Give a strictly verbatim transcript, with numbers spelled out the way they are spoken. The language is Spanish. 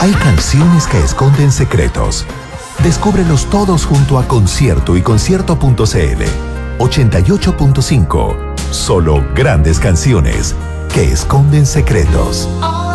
Hay canciones que esconden secretos. Descúbrelos todos junto a Concierto y concierto punto cl. ochenta y ocho punto cinco. Solo grandes canciones que esconden secretos.